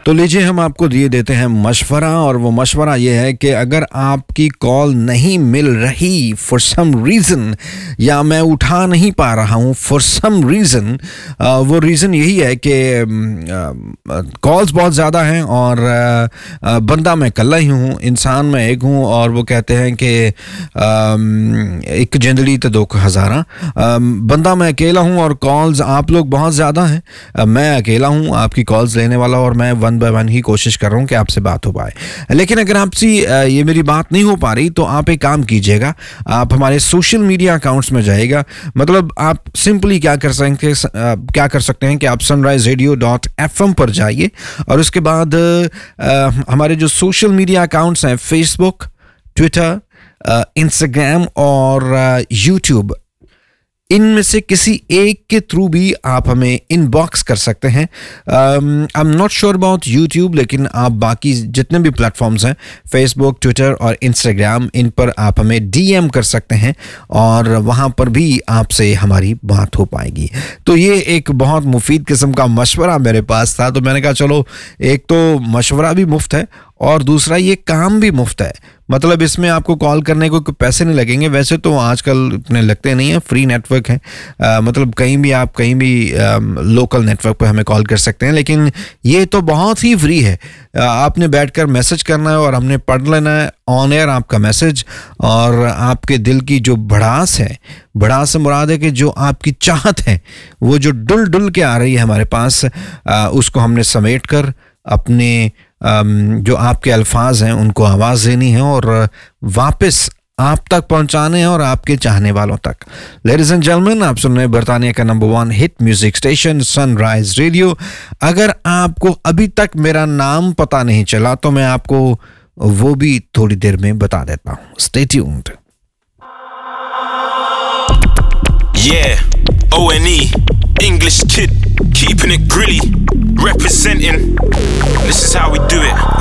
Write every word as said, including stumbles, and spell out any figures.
तो लीजिए हम आपको दिए देते हैं मशवरा, और वो मशवरा ये है कि अगर आपकी कॉल नहीं मिल रही फॉर सम रीज़न, या मैं उठा नहीं पा रहा हूँ फॉर सम रीज़न, वो रीज़न यही है कि कॉल्स बहुत ज़्यादा हैं और आ, बंदा मैं कल्ला ही हूँ, इंसान मैं एक हूँ, और वो कहते हैं कि एक जिंदड़ी तो दो हज़ारा, बंदा मैं अकेला हूँ और कॉल्स आप लोग बहुत ज़्यादा हैं। मैं अकेला हूँ आपकी कॉल्स लेने वाला, और मैं वन बाय वन ही कोशिश कर रहा हूँ कि आपसे बात हो पाए। लेकिन अगर आपसे ये मेरी बात नहीं हो पा रही तो आप एक काम कीजिएगा, आप हमारे सोशल मीडिया अकाउंट्स में जाइएगा। मतलब आप सिंपली क्या कर सकते हैं क्या कर सकते हैं कि आप sunrise radio dot F M पर जाइए, और उसके बाद आ, हमारे जो सोशल मीडिया अकाउंट्स हैं, फेसबुक, ट्विटर, इंस्टाग्राम और यूट्यूब, इनमें से किसी एक के थ्रू भी आप हमें इनबॉक्स कर सकते हैं। I am not sure about YouTube, लेकिन आप बाकी जितने भी प्लेटफॉर्म्स हैं, फेसबुक, ट्विटर और इंस्टाग्राम, इन पर आप हमें डीएम कर सकते हैं और वहाँ पर भी आपसे हमारी बात हो पाएगी। तो ये एक बहुत मुफीद किस्म का मशवरा मेरे पास था, तो मैंने कहा चलो, एक तो मशवरा भी मुफ्त है और दूसरा ये काम भी मुफ्त है। मतलब इसमें आपको कॉल करने को कोई पैसे नहीं लगेंगे। वैसे तो आजकल इतने लगते नहीं हैं, फ्री नेटवर्क है, आ, मतलब कहीं भी आप कहीं भी आ, लोकल नेटवर्क पर हमें कॉल कर सकते हैं, लेकिन ये तो बहुत ही फ्री है। आ, आपने बैठकर मैसेज करना है और हमने पढ़ लेना है ऑन एयर आपका मैसेज, और आपके दिल की जो भड़ास है, भड़ास से मुराद है कि जो आपकी चाहत है, वो जो डुल डुल के आ रही है हमारे पास, आ, उसको हमने समेट कर अपने जो आपके अल्फाज हैं उनको आवाज़ देनी है और वापस आप तक पहुंचाने हैं और आपके चाहने वालों तक। लेडीज एंड जेंटलमैन, आप सुन रहे हैं बरतानिया का number one hit music station sunrise radio. अगर आपको अभी तक मेरा नाम पता नहीं चला तो मैं आपको वो भी थोड़ी देर में बता देता हूँ। Stay tuned. Yeah, O N E, English kid, keeping it grilly, representing. This is how we do it.